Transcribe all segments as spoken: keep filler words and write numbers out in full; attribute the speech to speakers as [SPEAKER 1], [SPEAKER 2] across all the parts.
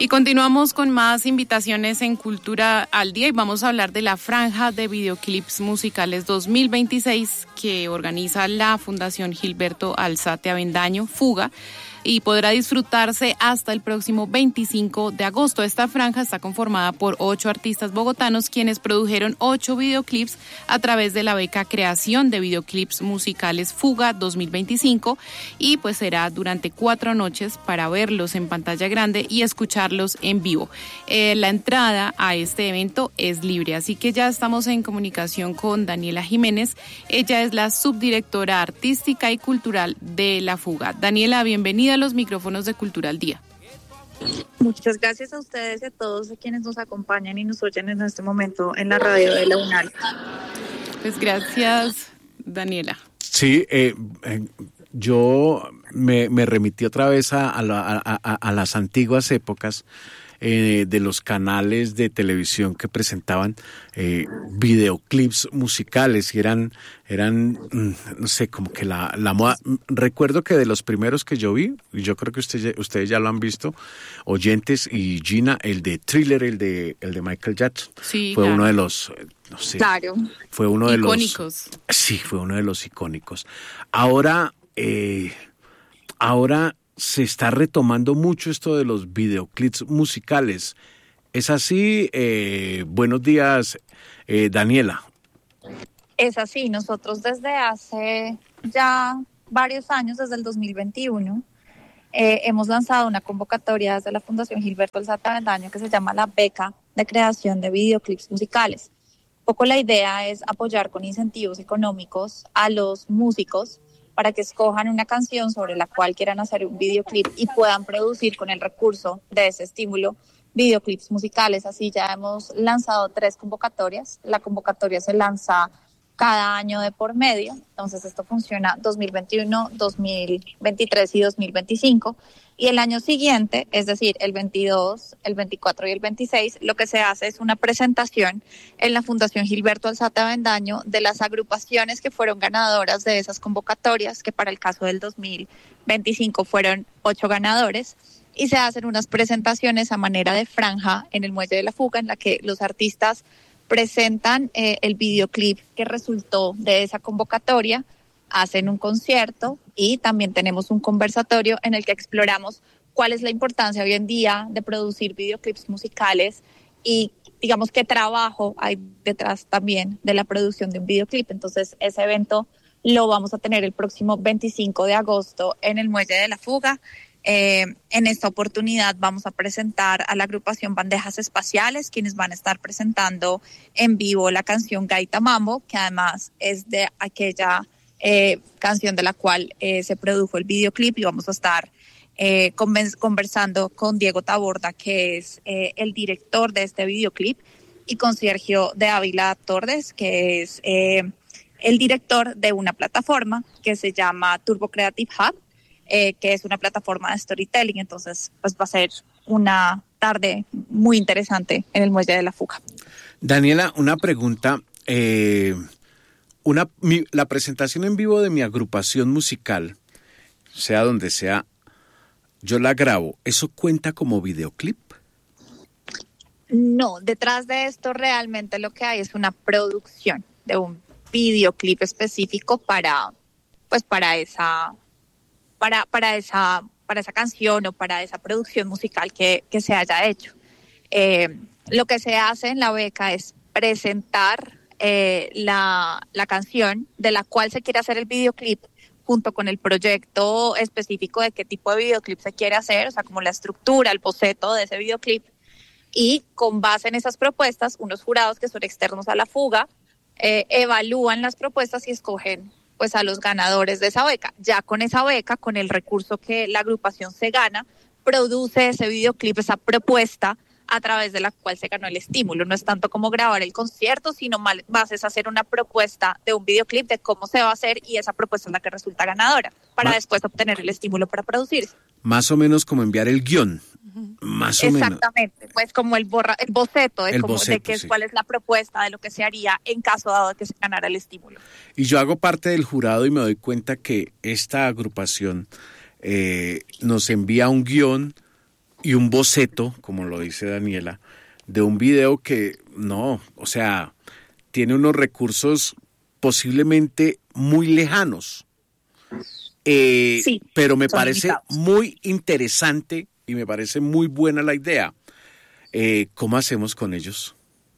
[SPEAKER 1] Y continuamos con más invitaciones en Cultura al Día y vamos a hablar de la franja de videoclips musicales dos mil veintiséis que organiza la Fundación Gilberto Alzate Avendaño, Fuga, y podrá disfrutarse hasta el próximo veinticinco de agosto. Esta franja está conformada por ocho artistas bogotanos quienes produjeron ocho videoclips a través de la beca Creación de Videoclips Musicales Fuga dos mil veinticinco y pues será durante cuatro noches para verlos en pantalla grande y escucharlos en vivo. Eh, la entrada a este evento es libre, así que ya estamos en comunicación con Daniela Jiménez. Ella es la subdirectora artística y cultural de la Fuga. Daniela, bienvenida a los micrófonos de Cultura al Día.
[SPEAKER 2] Muchas gracias a ustedes y a todos quienes nos acompañan y nos oyen en este momento en la radio de la UNAL.
[SPEAKER 1] Pues gracias, Daniela.
[SPEAKER 3] Sí, eh, eh, yo me, me remití otra vez a, a, la, a, a, a las antiguas épocas eh, de los canales de televisión que presentaban eh, videoclips musicales y eran, eran no sé, como que la, la moda. Recuerdo que de los primeros que yo vi, y yo creo que usted, ustedes ya lo han visto, oyentes y Gina, el de Thriller, el de, el de Michael Jackson,
[SPEAKER 1] sí,
[SPEAKER 3] fue
[SPEAKER 1] claro.
[SPEAKER 3] uno de los, no sé,
[SPEAKER 2] claro.
[SPEAKER 3] fue uno de
[SPEAKER 1] icónicos.
[SPEAKER 3] los... Sí, fue uno de los icónicos. Ahora, eh, ahora se está retomando mucho esto de los videoclips musicales. ¿Es así? Eh, buenos días, eh, Daniela.
[SPEAKER 2] Es así. Nosotros desde hace ya varios años, desde el dos mil veintiuno, eh, hemos lanzado una convocatoria desde la Fundación Gilberto Alzate Avendaño que se llama la Beca de Creación de Videoclips Musicales. Un poco la idea es apoyar con incentivos económicos a los músicos para que escojan una canción sobre la cual quieran hacer un videoclip y puedan producir con el recurso de ese estímulo videoclips musicales. Así ya hemos lanzado tres convocatorias. La convocatoria se lanza cada año de por medio, entonces esto funciona dos mil veintiuno, dos mil veintitrés y dos mil veinticinco. Y el año siguiente, es decir, el veintidós, el veinticuatro y el veintiséis, lo que se hace es una presentación en la Fundación Gilberto Alzate Avendaño de las agrupaciones que fueron ganadoras de esas convocatorias, que para el caso del dos mil veinticinco fueron ocho ganadores, y se hacen unas presentaciones a manera de franja en el Muelle de la Fuga, en la que los artistas presentan eh, el videoclip que resultó de esa convocatoria, hacen un concierto y también tenemos un conversatorio en el que exploramos cuál es la importancia hoy en día de producir videoclips musicales y digamos qué trabajo hay detrás también de la producción de un videoclip. Entonces ese evento lo vamos a tener el próximo veinticinco de agosto en el Muelle de la Fuga. Eh, en esta oportunidad vamos a presentar a la agrupación Bandejas Espaciales, quienes van a estar presentando en vivo la canción Gaita Mambo, que además es de aquella eh, canción de la cual eh, se produjo el videoclip, y vamos a estar eh, conven- conversando con Diego Taborda, que es eh, el director de este videoclip, y con Sergio de Ávila Torres, que es eh, el director de una plataforma que se llama Turbo Creative Hub, Eh, que es una plataforma de storytelling. Entonces pues va a ser una tarde muy interesante en el Muelle de la Fuga.
[SPEAKER 3] Daniela, una pregunta. Eh, una, mi, la presentación en vivo de mi agrupación musical, sea donde sea, yo la grabo, ¿eso cuenta como videoclip?
[SPEAKER 2] No, detrás de esto realmente lo que hay es una producción de un videoclip específico para, pues para esa... Para, para, esa, para esa canción o para esa producción musical que, que se haya hecho. Eh, lo que se hace en la beca es presentar eh, la, la canción de la cual se quiere hacer el videoclip junto con el proyecto específico de qué tipo de videoclip se quiere hacer, o sea, como la estructura, el boceto de ese videoclip, y con base en esas propuestas, unos jurados que son externos a la Fuga eh, evalúan las propuestas y escogen pues a los ganadores de esa beca. Ya con esa beca, con el recurso que la agrupación se gana, produce ese videoclip, esa propuesta a través de la cual se ganó el estímulo. No es tanto como grabar el concierto, sino más es hacer una propuesta de un videoclip de cómo se va a hacer, y esa propuesta es la que resulta ganadora, para más, después obtener el estímulo para producirse.
[SPEAKER 3] Más o menos como enviar el guión. Más o menos.
[SPEAKER 2] Exactamente, pues como el, borra, el boceto, de,
[SPEAKER 3] el
[SPEAKER 2] como
[SPEAKER 3] boceto,
[SPEAKER 2] de que,
[SPEAKER 3] sí.
[SPEAKER 2] cuál es la propuesta de lo que se haría en caso dado de que se ganara el estímulo.
[SPEAKER 3] Y yo hago parte del jurado y me doy cuenta que esta agrupación eh, nos envía un guión y un boceto, como lo dice Daniela, de un video que no, o sea, tiene unos recursos posiblemente muy lejanos. Eh,
[SPEAKER 2] Sí,
[SPEAKER 3] pero me
[SPEAKER 2] son
[SPEAKER 3] parece
[SPEAKER 2] limitados.
[SPEAKER 3] muy interesante y me parece muy buena la idea. Eh, ¿Cómo hacemos con ellos?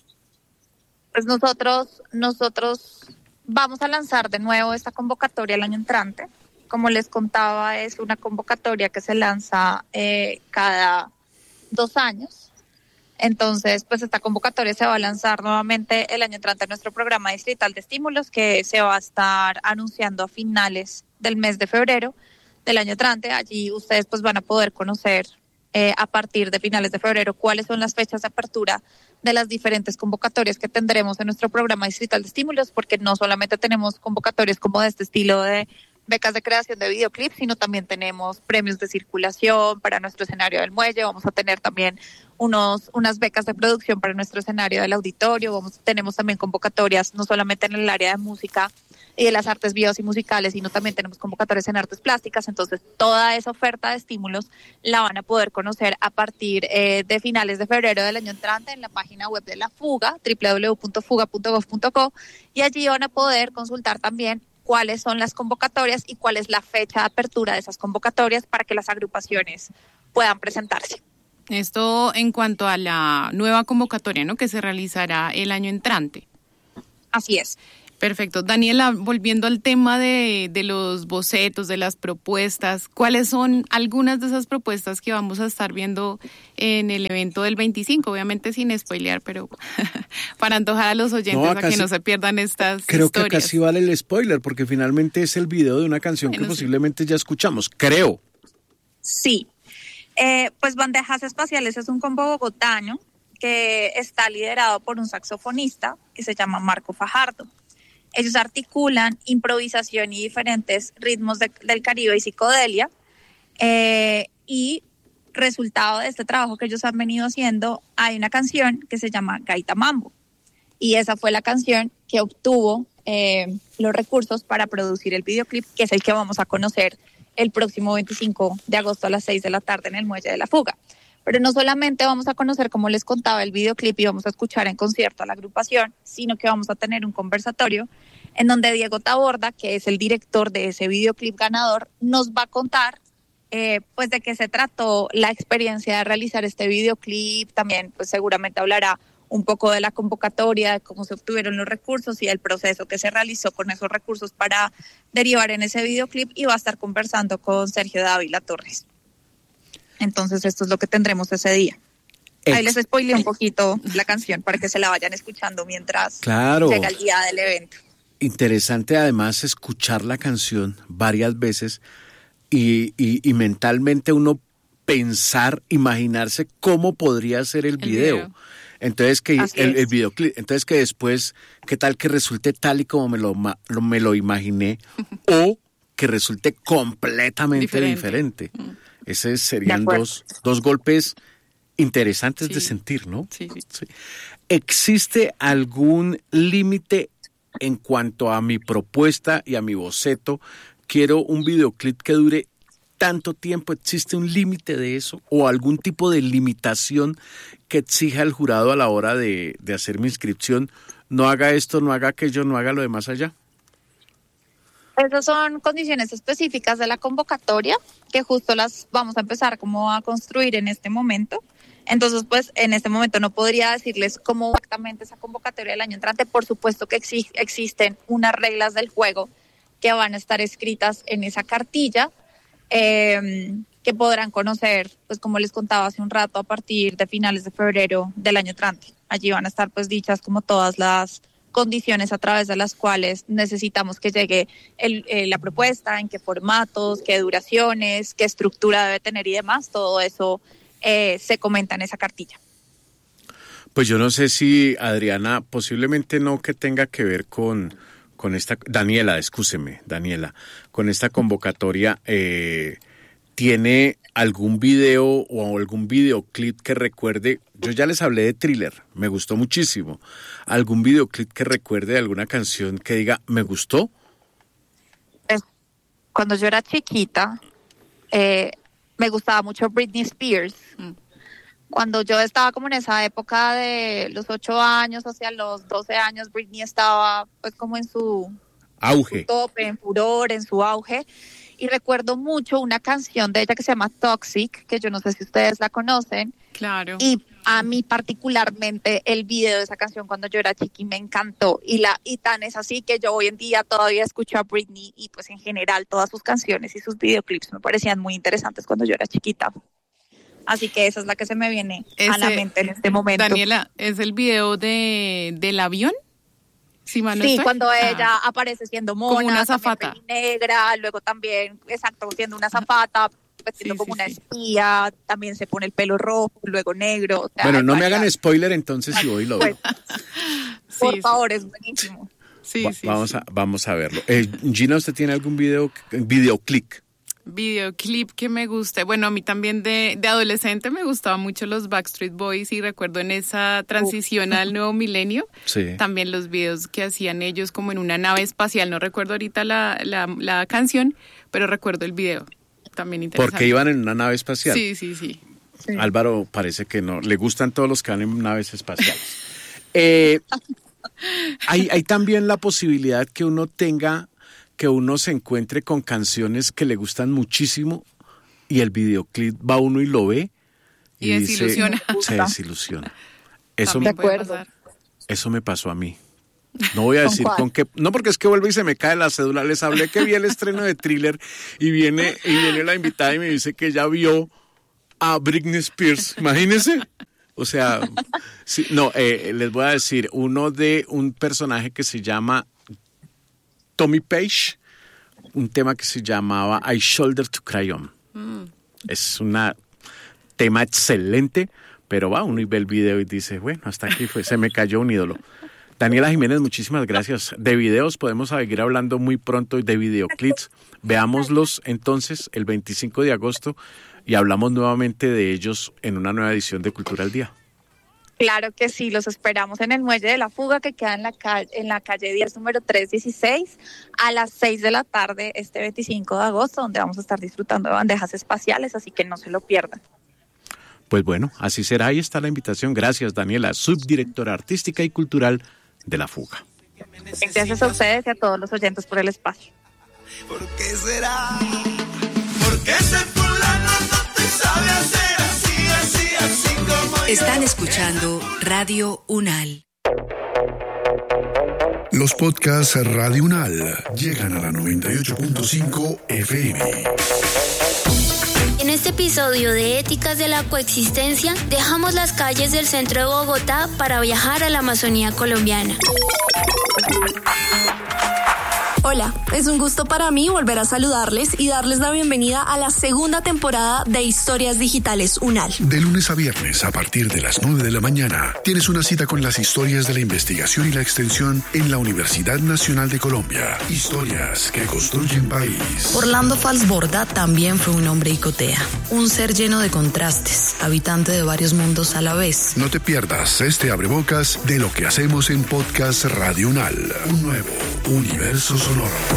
[SPEAKER 2] Pues nosotros, nosotros vamos a lanzar de nuevo esta convocatoria el año entrante. Como les contaba, es una convocatoria que se lanza eh, cada dos años. Entonces, pues esta convocatoria se va a lanzar nuevamente el año entrante en nuestro programa distrital de estímulos, que se va a estar anunciando a finales del mes de febrero del año entrante. Allí ustedes pues van a poder conocer eh, a partir de finales de febrero cuáles son las fechas de apertura de las diferentes convocatorias que tendremos en nuestro programa distrital de estímulos, porque no solamente tenemos convocatorias como de este estilo de becas de creación de videoclips, sino también tenemos premios de circulación para nuestro escenario del muelle. Vamos a tener también unos unas becas de producción para nuestro escenario del auditorio. Vamos, tenemos también convocatorias no solamente en el área de música y de las artes vivas y musicales, sino también tenemos convocatorias en artes plásticas. Entonces, toda esa oferta de estímulos la van a poder conocer a partir eh, de finales de febrero del año entrante en la página web de la Fuga, doble u doble u doble u punto fuga punto gov punto co, y allí van a poder consultar también cuáles son las convocatorias y cuál es la fecha de apertura de esas convocatorias para que las agrupaciones puedan presentarse.
[SPEAKER 1] Esto en cuanto a la nueva convocatoria, ¿no?, que se realizará el año entrante.
[SPEAKER 2] Así es.
[SPEAKER 1] Perfecto. Daniela, volviendo al tema de, de los bocetos, de las propuestas, ¿cuáles son algunas de esas propuestas que vamos a estar viendo en el evento del veinticinco? Obviamente sin spoilear, pero para antojar a los oyentes no, a que no se pierdan estas
[SPEAKER 3] creo
[SPEAKER 1] historias.
[SPEAKER 3] Creo que casi vale el spoiler, porque finalmente es el video de una canción bueno, que posiblemente sí. ya escuchamos, creo.
[SPEAKER 2] Sí. Eh, pues Bandejas Espaciales es un combo bogotaño que está liderado por un saxofonista que se llama Marco Fajardo. Ellos articulan improvisación y diferentes ritmos de, del Caribe y psicodelia. Eh, y resultado de este trabajo que ellos han venido haciendo, hay una canción que se llama Gaita Mambo. Y esa fue la canción que obtuvo eh, los recursos para producir el videoclip, que es el que vamos a conocer el próximo veinticinco de agosto a las seis de la tarde en el Muelle de la Fuga. Pero no solamente vamos a conocer, como les contaba, el videoclip y vamos a escuchar en concierto a la agrupación, sino que vamos a tener un conversatorio en donde Diego Taborda, que es el director de ese videoclip ganador, nos va a contar eh, pues de qué se trató la experiencia de realizar este videoclip. También pues seguramente hablará un poco de la convocatoria, de cómo se obtuvieron los recursos y del proceso que se realizó con esos recursos para derivar en ese videoclip, y va a estar conversando con Sergio Dávila Torres. Entonces esto es lo que tendremos ese día. Ex- Ahí les spoileé un poquito la canción para que se la vayan escuchando mientras
[SPEAKER 3] claro.
[SPEAKER 2] llega el día del evento.
[SPEAKER 3] Interesante además escuchar la canción varias veces y, y, y mentalmente uno pensar, imaginarse cómo podría ser el, el video. video. Entonces que el, el videoclip, entonces que después, ¿qué tal que resulte tal y como me lo, lo, me lo imaginé? O que resulte completamente diferente. diferente. Mm. Esos serían dos, dos golpes interesantes sí. de sentir, ¿no?
[SPEAKER 1] Sí, sí.
[SPEAKER 3] sí. ¿Existe algún límite en cuanto a mi propuesta y a mi boceto? Quiero un videoclip que dure tanto tiempo. ¿Existe un límite de eso? ¿O algún tipo de limitación que exija el jurado a la hora de, de hacer mi inscripción? No haga esto, no haga aquello, no haga lo demás allá.
[SPEAKER 2] Esas son condiciones específicas de la convocatoria que justo las vamos a empezar como a construir en este momento. Entonces, pues en este momento no podría decirles cómo exactamente esa convocatoria del año entrante. Por supuesto que ex- existen unas reglas del juego que van a estar escritas en esa cartilla, eh, que podrán conocer, pues como les contaba hace un rato, a partir de finales de febrero del año entrante. Allí van a estar pues dichas como todas las condiciones a través de las cuales necesitamos que llegue el, eh, la propuesta, en qué formatos, qué duraciones, qué estructura debe tener y demás. Todo eso eh, se comenta en esa cartilla.
[SPEAKER 3] Pues yo no sé si, Adriana, posiblemente no que tenga que ver con, con esta, Daniela, excúseme, Daniela, con esta convocatoria, eh, ¿tiene algún video o algún videoclip que recuerde? Yo ya les hablé de Thriller, me gustó muchísimo. ¿Algún videoclip que recuerde de alguna canción que diga, me gustó?
[SPEAKER 2] Pues, cuando yo era chiquita, eh, me gustaba mucho Britney Spears. Mm. Cuando yo estaba como en esa época de los ocho años hacia los doce años, Britney estaba pues como en su
[SPEAKER 3] auge,
[SPEAKER 2] en su tope, en furor, en su auge. Y recuerdo mucho una canción de ella que se llama Toxic, que yo no sé si ustedes la conocen.
[SPEAKER 1] Claro.
[SPEAKER 2] Y a mí particularmente el video de esa canción cuando yo era chiqui me encantó. Y, la, y tan es así que yo hoy en día todavía escucho a Britney y pues en general todas sus canciones y sus videoclips me parecían muy interesantes cuando yo era chiquita. Así que esa es la que se me viene ese, a la mente en este momento.
[SPEAKER 1] Daniela, ¿es el video de del avión? Sí, no
[SPEAKER 2] sí cuando ah. ella aparece siendo mona,
[SPEAKER 1] como una azafata
[SPEAKER 2] negra, luego también, exacto, siendo una azafata, pues siendo sí, como sí, una sí. espía, también se pone el pelo rojo, luego negro. O sea,
[SPEAKER 3] bueno, no varias... me hagan spoiler entonces si hoy lo veo.
[SPEAKER 2] Pues, sí, por sí. favor, es buenísimo.
[SPEAKER 1] Sí,
[SPEAKER 3] Va,
[SPEAKER 1] sí,
[SPEAKER 3] vamos,
[SPEAKER 1] sí.
[SPEAKER 3] A, vamos a verlo. Eh, Gina, ¿usted tiene algún video, videoclip?
[SPEAKER 1] Videoclip que me guste. Bueno, a mí también de, de adolescente me gustaban mucho los Backstreet Boys y recuerdo en esa transición al nuevo milenio,
[SPEAKER 3] sí.
[SPEAKER 1] también los videos que hacían ellos como en una nave espacial. No recuerdo ahorita la, la, la canción, pero recuerdo el video. También interesante.
[SPEAKER 3] ¿Porque iban en una nave espacial?
[SPEAKER 1] Sí, sí, sí.
[SPEAKER 2] sí.
[SPEAKER 3] Álvaro parece que no. Le gustan todos los que van en naves espaciales. eh, hay, hay también la posibilidad que uno tenga... que uno se encuentre con canciones que le gustan muchísimo y el videoclip va uno y lo ve y,
[SPEAKER 1] y
[SPEAKER 3] dice,
[SPEAKER 1] desilusiona.
[SPEAKER 3] se desilusiona. Eso
[SPEAKER 1] me,
[SPEAKER 2] puede pasar.
[SPEAKER 3] Eso me pasó a mí. No voy a decir ¿Con, con qué, no porque es que vuelve y se me cae la cédula. Les hablé que vi el estreno de Thriller y viene y viene la invitada y me dice que ya vio a Britney Spears. Imagínense. O sea, sí, no, eh, les voy a decir uno de un personaje que se llama Tommy Page, un tema que se llamaba I Shoulder to Cry On. Mm. Es un tema excelente, pero va uno y ve el video y dice, bueno, hasta aquí fue, se me cayó un ídolo. Daniela Jiménez, muchísimas gracias. De videos podemos seguir hablando muy pronto de videoclips. Veámoslos entonces el veinticinco de agosto y hablamos nuevamente de ellos en una nueva edición de Cultura al Día.
[SPEAKER 2] Claro que sí, los esperamos en el Muelle de la Fuga, que queda en la calle, en la calle diez, número trescientos dieciséis, a las seis de la tarde este veinticinco de agosto, donde vamos a estar disfrutando de bandejas espaciales, así que no se lo pierdan.
[SPEAKER 3] Pues bueno, así será, ahí está la invitación. Gracias, Daniela, subdirectora artística y cultural de La Fuga.
[SPEAKER 2] Gracias a ustedes y a todos los oyentes por el espacio.
[SPEAKER 4] ¿Por qué será? ¿Por qué ese fulano no te sabe hacer así, así, así como
[SPEAKER 5] Están escuchando Radio Unal.
[SPEAKER 6] Los podcasts Radio Unal llegan a la noventa y ocho punto cinco F M.
[SPEAKER 7] En este episodio de Éticas de la Coexistencia, dejamos las calles del centro de Bogotá para viajar a la Amazonía colombiana.
[SPEAKER 8] Hola, es un gusto para mí volver a saludarles y darles la bienvenida a la segunda temporada de Historias Digitales Unal.
[SPEAKER 6] De lunes a viernes, a partir de las nueve de la mañana, tienes una cita con las historias de la investigación y la extensión en la Universidad Nacional de Colombia. Historias que construyen país.
[SPEAKER 5] Orlando Falsborda también fue un hombre icotea, un ser lleno de contrastes, habitante de varios mundos a la vez.
[SPEAKER 6] No te pierdas este abrebocas de lo que hacemos en Podcast Radio Unal. Un nuevo universo sonoro.